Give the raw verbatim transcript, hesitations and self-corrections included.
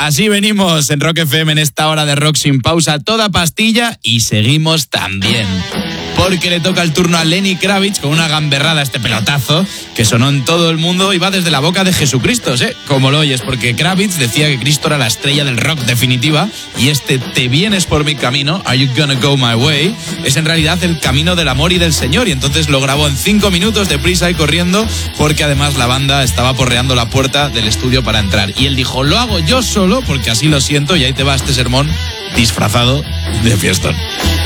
Así venimos en Rock F M en esta hora de rock sin pausa, toda pastilla, y seguimos también. Porque le toca el turno a Lenny Kravitz con una gamberrada, este pelotazo, que sonó en todo el mundo y va desde la boca de Jesucristo, ¿eh? Como lo oyes, porque Kravitz decía que Cristo era la estrella del rock definitiva, y este Te vienes por mi camino, Are You Gonna Go My Way, es en realidad el camino del amor y del Señor, y entonces lo grabó en cinco minutos de prisa y corriendo, porque además la banda estaba porreando la puerta del estudio para entrar. Y él dijo, lo hago yo solo, porque así lo siento, y ahí te va este sermón disfrazado de fiestón.